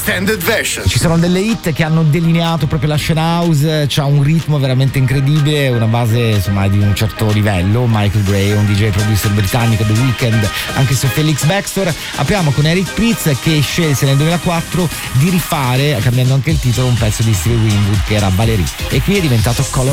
extended version. Ci sono delle hit che hanno delineato proprio la scena house, c'ha un ritmo veramente incredibile, una base insomma di un certo livello. Michael Gray, un DJ producer britannico, The Weeknd, anche su Felix Baxter. Apriamo con Eric Prydz che scelse nel 2004 di rifare, cambiando anche il titolo, un pezzo di Stevie Winwood che era Valerie, e qui è diventato Color